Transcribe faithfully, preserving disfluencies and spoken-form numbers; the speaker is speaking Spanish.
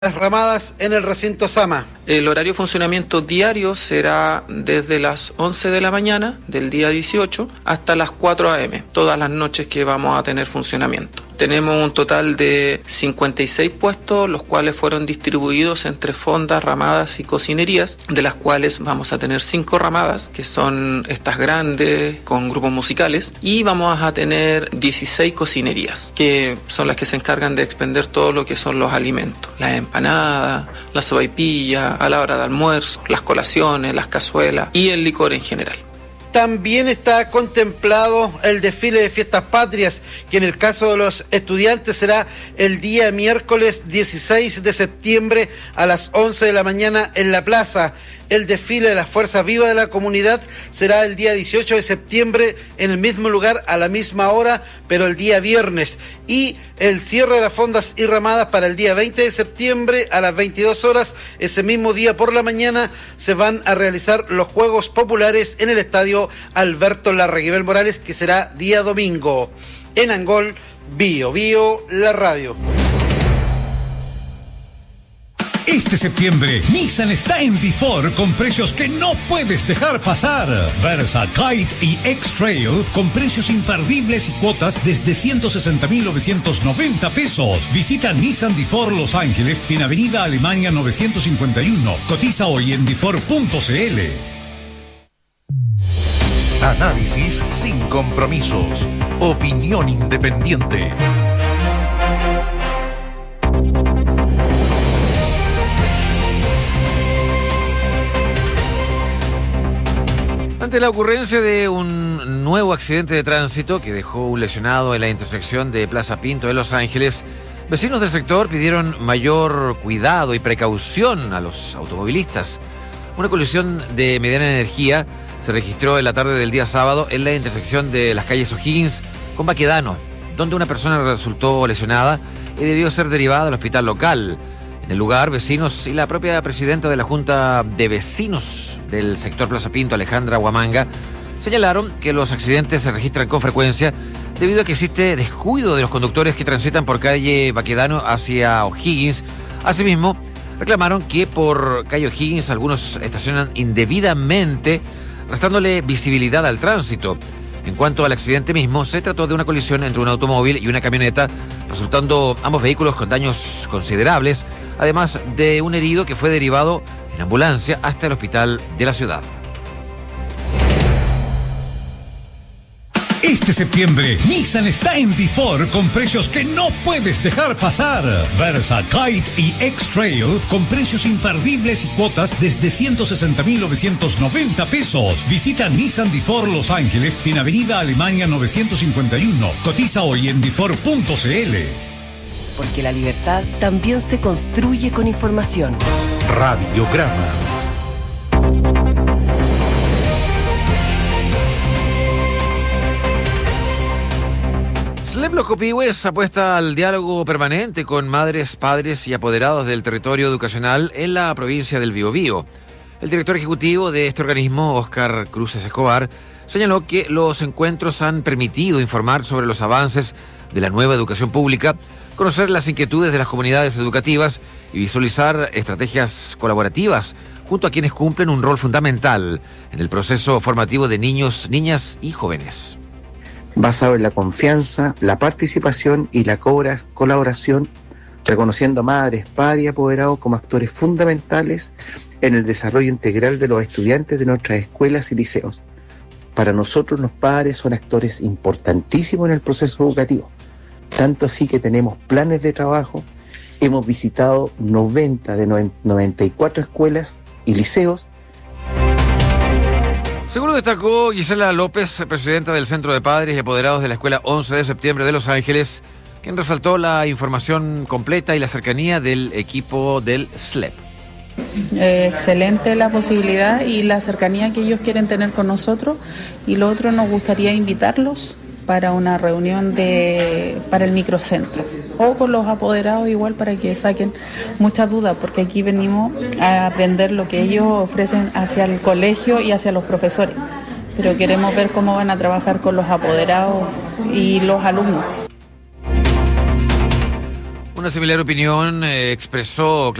Las ramadas en el recinto Sama. El horario de funcionamiento diario será desde las once de la mañana del día dieciocho hasta las cuatro a eme, todas las noches que vamos a tener funcionamiento. Tenemos un total de cincuenta y seis puestos, los cuales fueron distribuidos entre fondas, ramadas y cocinerías, de las cuales vamos a tener cinco ramadas, que son estas grandes, con grupos musicales, y vamos a tener dieciséis cocinerías, que son las que se encargan de expender todo lo que son los alimentos, las empanadas, la sopaipilla, a la hora de almuerzo, las colaciones, las cazuelas y el licor en general. También está contemplado el desfile de fiestas patrias, que en el caso de los estudiantes será el día miércoles dieciséis de septiembre a las once de la mañana en la plaza. El desfile de las fuerzas vivas de la comunidad será el día dieciocho de septiembre en el mismo lugar a la misma hora, pero el día viernes. Y el cierre de las fondas y ramadas para el día veinte de septiembre a las veintidós horas. Ese mismo día por la mañana se van a realizar los Juegos Populares en el estadio Alberto Larraguibel Morales, que será día domingo. En Angol, Bio Bio, la radio. Este septiembre, Nissan está en Bifor con precios que no puedes dejar pasar. Versa, Kite y X-Trail con precios imperdibles y cuotas desde ciento sesenta mil novecientos noventa pesos. Visita Nissan Bifor Los Ángeles en Avenida Alemania novecientos cincuenta y uno. Cotiza hoy en bifor punto cl. Análisis sin compromisos. Opinión independiente. Ante la ocurrencia de un nuevo accidente de tránsito que dejó un lesionado en la intersección de Plaza Pinto de Los Ángeles, vecinos del sector pidieron mayor cuidado y precaución a los automovilistas. Una colisión de mediana energía se registró en la tarde del día sábado en la intersección de las calles O'Higgins con Baquedano, donde una persona resultó lesionada y debió ser derivada al hospital local. En el lugar, vecinos y la propia presidenta de la Junta de Vecinos del sector Plaza Pinto, Alejandra Huamanga, señalaron que los accidentes se registran con frecuencia debido a que existe descuido de los conductores que transitan por calle Baquedano hacia O'Higgins. Asimismo, reclamaron que por calle O'Higgins algunos estacionan indebidamente, restándole visibilidad al tránsito. En cuanto al accidente mismo, se trató de una colisión entre un automóvil y una camioneta, resultando ambos vehículos con daños considerables, además de un herido que fue derivado en ambulancia hasta el hospital de la ciudad. Este septiembre, Nissan está en Bifor con precios que no puedes dejar pasar. Versa, Kite y X-Trail con precios imperdibles y cuotas desde ciento sesenta mil novecientos noventa pesos. Visita Nissan Bifor Los Ángeles en Avenida Alemania novecientos cincuenta y uno. Cotiza hoy en bifor punto cl. Porque la libertad también se construye con información. Radiograma. SLEP Los Copihue apuesta al diálogo permanente con madres, padres y apoderados del territorio educacional en la provincia del Biobío. El director ejecutivo de este organismo, Óscar Cruces Escobar, señaló que los encuentros han permitido informar sobre los avances de la nueva educación pública, conocer las inquietudes de las comunidades educativas y visualizar estrategias colaborativas junto a quienes cumplen un rol fundamental en el proceso formativo de niños, niñas y jóvenes. Basado en la confianza, la participación y la colaboración, reconociendo a madres, padres y apoderados como actores fundamentales en el desarrollo integral de los estudiantes de nuestras escuelas y liceos. Para nosotros los padres son actores importantísimos en el proceso educativo, tanto así que tenemos planes de trabajo, hemos visitado noventa de noventa y cuatro escuelas y liceos. Según destacó Gisela López, presidenta del Centro de Padres y Apoderados de la Escuela once de septiembre de Los Ángeles, quien resaltó la información completa y la cercanía del equipo del SLEP. Eh, excelente la posibilidad y la cercanía que ellos quieren tener con nosotros, y lo otro, nos gustaría invitarlos para una reunión de para el microcentro o con los apoderados igual, para que saquen muchas dudas, porque aquí venimos a aprender lo que ellos ofrecen hacia el colegio y hacia los profesores, pero queremos ver cómo van a trabajar con los apoderados y los alumnos. Una similar opinión eh, expresó